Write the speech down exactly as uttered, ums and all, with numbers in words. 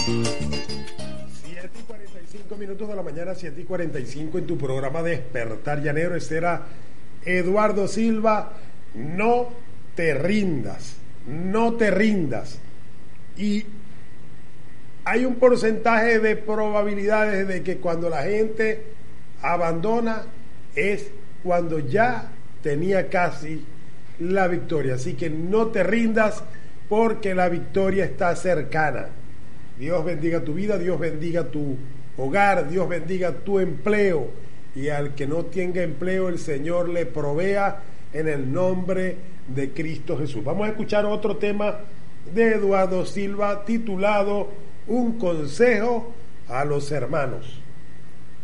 siete y cuarenta y cinco minutos de la mañana, siete y cuarenta y cinco en tu programa Despertar Llanero. Este era Eduardo Silva. No te rindas, no te rindas. Y hay un porcentaje de probabilidades de que cuando la gente abandona es cuando ya tenía casi la victoria. Así que no te rindas porque la victoria está cercana. Dios bendiga tu vida, Dios bendiga tu hogar, Dios bendiga tu empleo, y al que no tenga empleo el Señor le provea en el nombre de Cristo Jesús. Vamos a escuchar otro tema de Eduardo Silva titulado Un consejo a los hermanos.